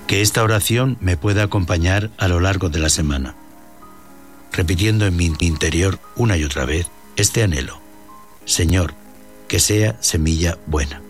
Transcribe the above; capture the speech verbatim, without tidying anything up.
Que esta oración me pueda acompañar a lo largo de la semana, repitiendo en mi interior una y otra vez este anhelo. Señor, que sea semilla buena.